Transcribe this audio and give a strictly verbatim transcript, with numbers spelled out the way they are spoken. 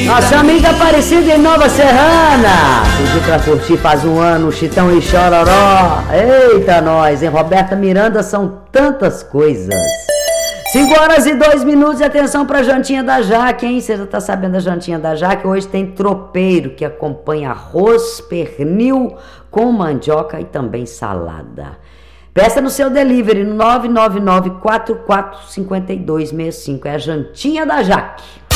Nossa amiga Aparecida em Nova Serrana. Pedi pra curtir faz um ano, Chitão e Chororó. Eita nós, hein? Roberta Miranda, são tantas coisas. cinco horas e dois minutos e atenção pra jantinha da Jaque, hein? Você já tá sabendo da jantinha da Jaque? Hoje tem tropeiro que acompanha arroz, pernil com mandioca e também salada. Peça no seu delivery no nove nove nove, quatro quatro cinco dois seis cinco. É a jantinha da Jaque.